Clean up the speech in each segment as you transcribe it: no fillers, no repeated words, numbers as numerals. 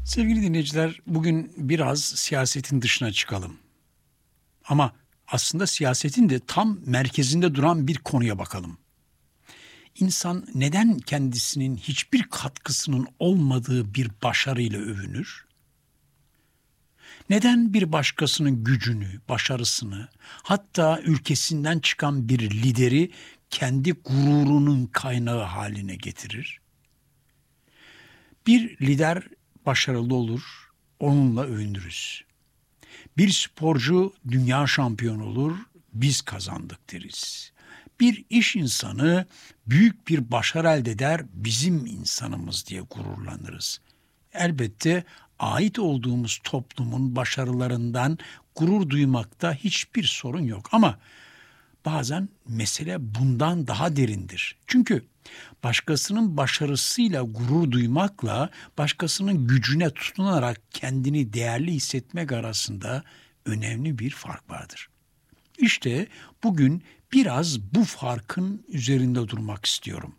Sevgili dinleyiciler, bugün biraz siyasetin dışına çıkalım. Ama aslında siyasetin de tam merkezinde duran bir konuya bakalım. İnsan neden kendisinin hiçbir katkısının olmadığı bir başarıyla övünür? Neden bir başkasının gücünü, başarısını, hatta ülkesinden çıkan bir lideri kendi gururunun kaynağı haline getirir? Bir lider başarılı olur, onunla övünürüz. Bir sporcu dünya şampiyonu olur, biz kazandık deriz. Bir iş insanı büyük bir başarı elde eder, bizim insanımız diye gururlanırız. Elbette ait olduğumuz toplumun başarılarından gurur duymakta hiçbir sorun yok. Ama bazen mesele bundan daha derindir. Çünkü başkasının başarısıyla gurur duymakla başkasının gücüne tutunarak kendini değerli hissetmek arasında önemli bir fark vardır. İşte bugün biraz bu farkın üzerinde durmak istiyorum.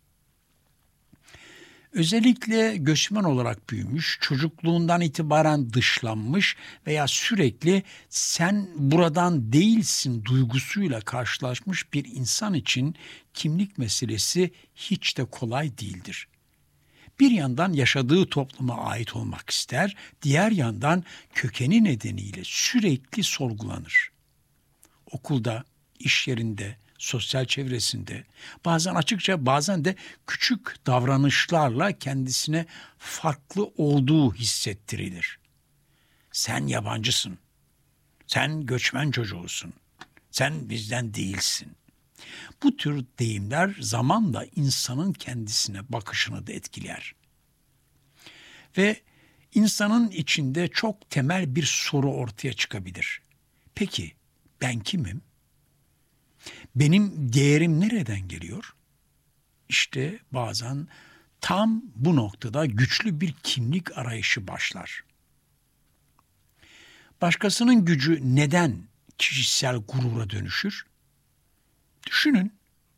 Özellikle göçmen olarak büyümüş, çocukluğundan itibaren dışlanmış veya sürekli sen buradan değilsin duygusuyla karşılaşmış bir insan için kimlik meselesi hiç de kolay değildir. Bir yandan yaşadığı topluma ait olmak ister, diğer yandan kökeni nedeniyle sürekli sorgulanır. Okulda, iş yerinde, sosyal çevresinde, bazen açıkça bazen de küçük davranışlarla kendisine farklı olduğu hissettirilir. Sen yabancısın, sen göçmen çocuğusun, sen bizden değilsin. Bu tür deyimler zamanla insanın kendisine bakışını da etkiler. Ve insanın içinde çok temel bir soru ortaya çıkabilir. Peki ben kimim? Benim değerim nereden geliyor? İşte bazen tam bu noktada güçlü bir kimlik arayışı başlar. Başkasının gücü neden kişisel gurura dönüşür? Düşünün.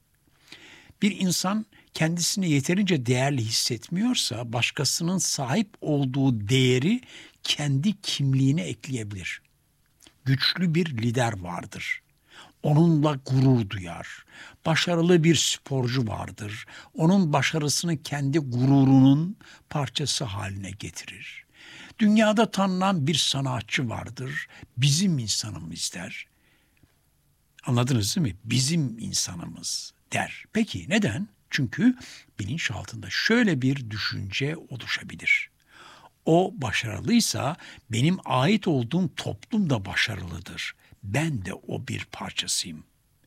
Bir insan kendisini yeterince değerli hissetmiyorsa başkasının sahip olduğu değeri kendi kimliğine ekleyebilir. Güçlü bir lider vardır. Onunla gurur duyar. Başarılı bir sporcu vardır. Onun başarısını kendi gururunun parçası haline getirir. Dünyada tanınan bir sanatçı vardır. Bizim insanımız der. Anladınız değil mi? Bizim insanımız der. Peki neden? Çünkü bilinçaltında şöyle bir düşünce oluşabilir. O başarılıysa benim ait olduğum toplum da başarılıdır. Ben de o bir parçasıyım.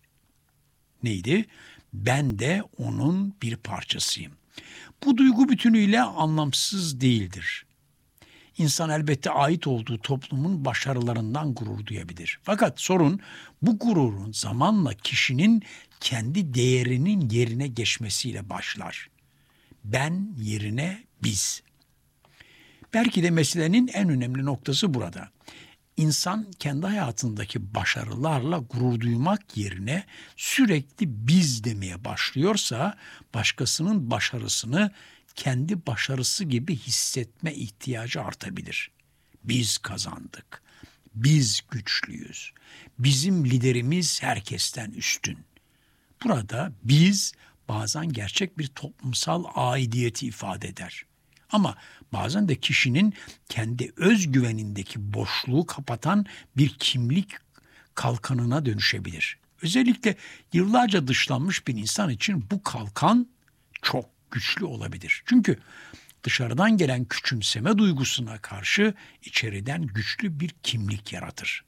Neydi? Ben de onun bir parçasıyım. Bu duygu bütünüyle anlamsız değildir. İnsan elbette ait olduğu toplumun başarılarından gurur duyabilir. Fakat sorun bu gururun zamanla kişinin kendi değerinin yerine geçmesiyle başlar. Ben yerine biz. Belki de meselenin en önemli noktası burada. İnsan kendi hayatındaki başarılarla gurur duymak yerine sürekli biz demeye başlıyorsa başkasının başarısını kendi başarısı gibi hissetme ihtiyacı artabilir. Biz kazandık. Biz güçlüyüz. Bizim liderimiz herkesten üstün. Burada biz bazen gerçek bir toplumsal aidiyeti ifade eder. Ama bazen de kişinin kendi özgüvenindeki boşluğu kapatan bir kimlik kalkanına dönüşebilir. Özellikle yıllarca dışlanmış bir insan için bu kalkan çok güçlü olabilir. Çünkü dışarıdan gelen küçümseme duygusuna karşı içeriden güçlü bir kimlik yaratır.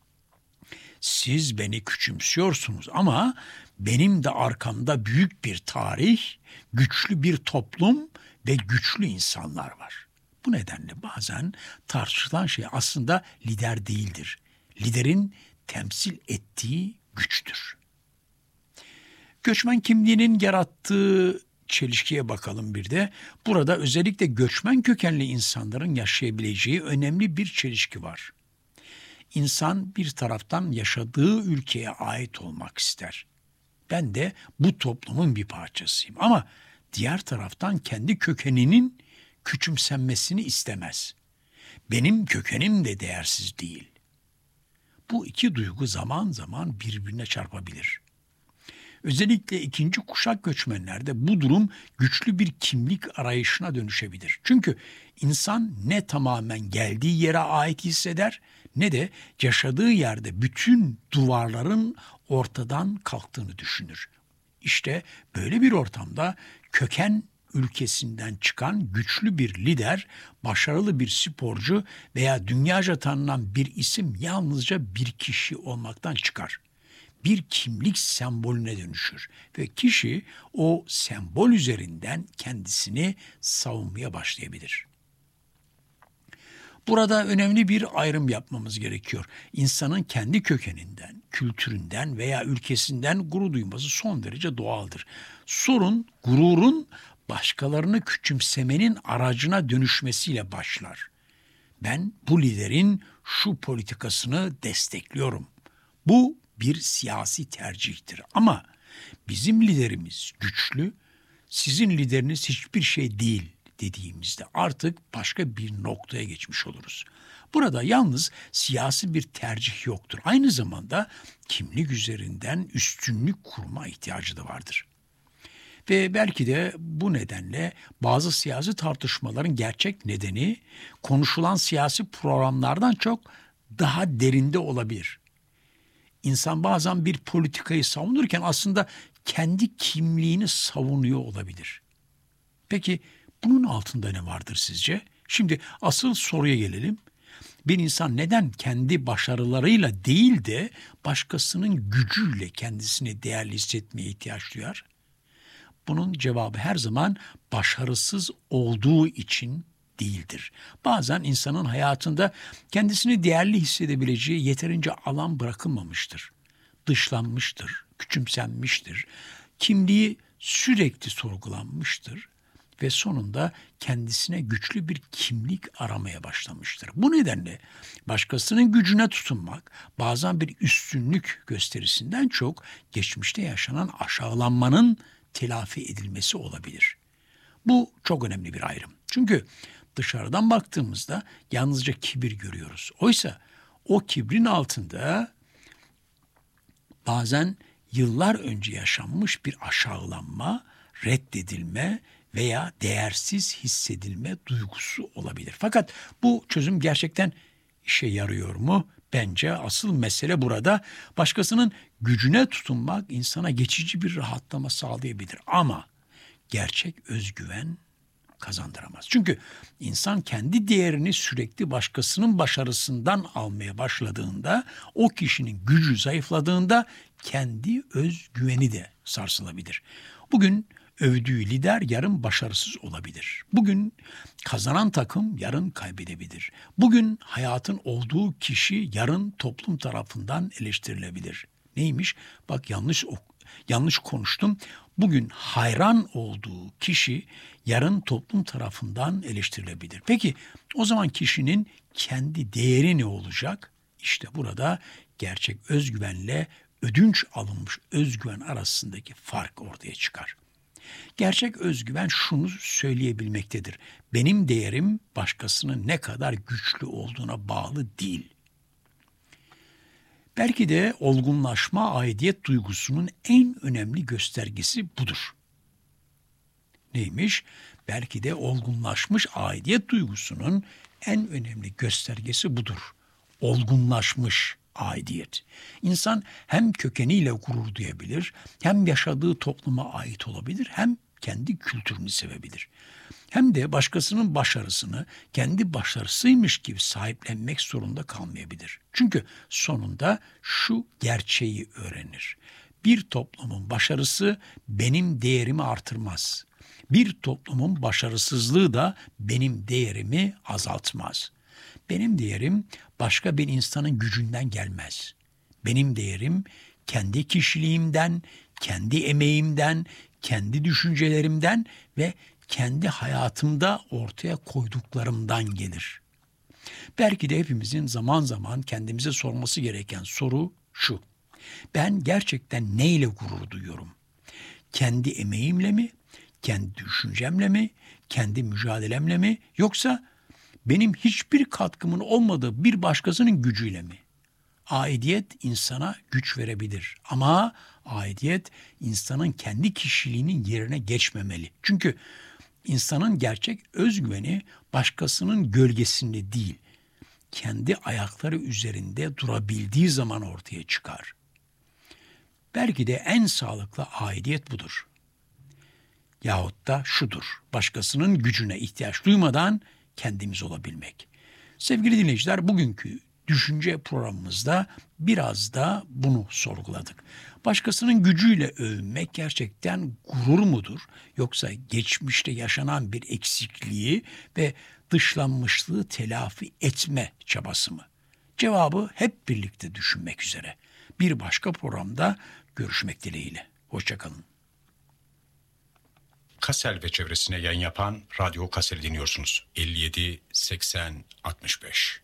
Siz beni küçümsüyorsunuz ama benim de arkamda büyük bir tarih, güçlü bir toplum ve güçlü insanlar var. Bu nedenle bazen tartışılan şey aslında lider değildir. Liderin temsil ettiği güçtür. Göçmen kimliğinin yarattığı çelişkiye bakalım bir de. Burada özellikle göçmen kökenli insanların yaşayabileceği önemli bir çelişki var. İnsan bir taraftan yaşadığı ülkeye ait olmak ister. Ben de bu toplumun bir parçasıyım. Ama diğer taraftan kendi kökeninin küçümsenmesini istemez. Benim kökenim de değersiz değil. Bu iki duygu zaman zaman birbirine çarpabilir. Özellikle ikinci kuşak göçmenlerde bu durum güçlü bir kimlik arayışına dönüşebilir. Çünkü insan ne tamamen geldiği yere ait hisseder ne de yaşadığı yerde bütün duvarların ortadan kalktığını düşünür. İşte böyle bir ortamda köken ülkesinden çıkan güçlü bir lider, başarılı bir sporcu veya dünyaca tanınan bir isim yalnızca bir kişi olmaktan çıkar. Bir kimlik sembolüne dönüşür ve kişi o sembol üzerinden kendisini savunmaya başlayabilir. Burada önemli bir ayrım yapmamız gerekiyor. İnsanın kendi kökeninden, kültüründen veya ülkesinden gurur duyması son derece doğaldır. Sorun gururun başkalarını küçümsemenin aracına dönüşmesiyle başlar. Ben bu liderin şu politikasını destekliyorum. Bu bir siyasi tercihtir ama bizim liderimiz güçlü, sizin lideriniz hiçbir şey değil dediğimizde artık başka bir noktaya geçmiş oluruz. Burada yalnız siyasi bir tercih yoktur. Aynı zamanda kimlik üzerinden üstünlük kurma ihtiyacı da vardır. Ve belki de bu nedenle bazı siyasi tartışmaların gerçek nedeni konuşulan siyasi programlardan çok daha derinde olabilir. İnsan bazen bir politikayı savunurken aslında kendi kimliğini savunuyor olabilir. Peki bunun altında ne vardır sizce? Şimdi asıl soruya gelelim. Bir insan neden kendi başarılarıyla değil de başkasının gücüyle kendisini değerli hissetmeye ihtiyaç duyar? Bunun cevabı her zaman başarısız olduğu için değildir. Bazen insanın hayatında kendisini değerli hissedebileceği yeterince alan bırakılmamıştır. Dışlanmıştır, küçümsenmiştir. Kimliği sürekli sorgulanmıştır ve sonunda kendisine güçlü bir kimlik aramaya başlamıştır. Bu nedenle başkasının gücüne tutunmak bazen bir üstünlük gösterisinden çok geçmişte yaşanan aşağılanmanın telafi edilmesi olabilir. Bu çok önemli bir ayrım. Çünkü dışarıdan baktığımızda yalnızca kibir görüyoruz. Oysa o kibrin altında bazen yıllar önce yaşanmış bir aşağılanma, reddedilme veya değersiz hissedilme duygusu olabilir. Fakat bu çözüm gerçekten işe yarıyor mu? Bence asıl mesele burada. Başkasının gücüne tutunmak insana geçici bir rahatlama sağlayabilir ama gerçek özgüven kazandıramaz. Çünkü insan kendi değerini sürekli başkasının başarısından almaya başladığında, o kişinin gücü zayıfladığında kendi özgüveni de sarsılabilir. Bugün övdüğü lider yarın başarısız olabilir. Bugün kazanan takım yarın kaybedebilir. Bugün hayatın olduğu kişi yarın toplum tarafından eleştirilebilir. Neymiş? Bak yanlış konuştum. Bugün hayran olduğu kişi yarın toplum tarafından eleştirilebilir. Peki o zaman kişinin kendi değeri ne olacak? İşte burada gerçek özgüvenle ödünç alınmış özgüven arasındaki fark ortaya çıkar. Gerçek özgüven şunu söyleyebilmektedir. Benim değerim başkasının ne kadar güçlü olduğuna bağlı değil. Belki de olgunlaşma aidiyet duygusunun en önemli göstergesi budur. Neymiş? Belki de olgunlaşmış aidiyet duygusunun en önemli göstergesi budur. Olgunlaşmış aidiyet. İnsan hem kökeniyle gurur duyabilir, hem yaşadığı topluma ait olabilir, hem kendi kültürünü sevebilir. Hem de başkasının başarısını kendi başarısıymış gibi sahiplenmek zorunda kalmayabilir. Çünkü sonunda şu gerçeği öğrenir. Bir toplumun başarısı benim değerimi artırmaz. Bir toplumun başarısızlığı da benim değerimi azaltmaz. Benim değerim başka bir insanın gücünden gelmez. Benim değerim kendi kişiliğimden, kendi emeğimden, kendi düşüncelerimden ve kendi hayatımda ortaya koyduklarımdan gelir. Belki de hepimizin zaman zaman kendimize sorması gereken soru şu: ben gerçekten neyle gurur duyuyorum? Kendi emeğimle mi, Kendi düşüncemle mi, kendi mücadelemle mi, yoksa benim hiçbir katkımın olmadığı bir başkasının gücüyle mi? Aidiyet insana güç verebilir ama aidiyet insanın kendi kişiliğinin yerine geçmemeli. Çünkü insanın gerçek özgüveni başkasının gölgesinde değil, kendi ayakları üzerinde durabildiği zaman ortaya çıkar. Belki de en sağlıklı aidiyet budur. Yahut da şudur, başkasının gücüne ihtiyaç duymadan kendimiz olabilmek. Sevgili dinleyiciler, bugünkü düşünce programımızda biraz da bunu sorguladık. Başkasının gücüyle övünmek gerçekten gurur mudur? Yoksa geçmişte yaşanan bir eksikliği ve dışlanmışlığı telafi etme çabası mı? Cevabı hep birlikte düşünmek üzere. Bir başka programda görüşmek dileğiyle. Hoşça kalın. Kassel ve çevresine yayın yapan Radyo Kassel'i dinliyorsunuz. 57 80 65.